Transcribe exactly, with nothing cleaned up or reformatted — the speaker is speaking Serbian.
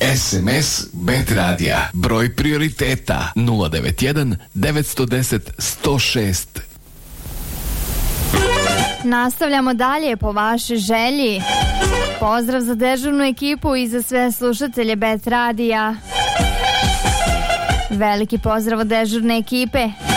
S M S Bet Radija. Broj prioriteta nula devet jedan devet jedan nula jedan sto šest. Nastavljamo dalje po vašoj želji. Pozdrav za dežurnu ekipu i za sve slušatelje Bet Radija. Veliki pozdrav od dežurne ekipe.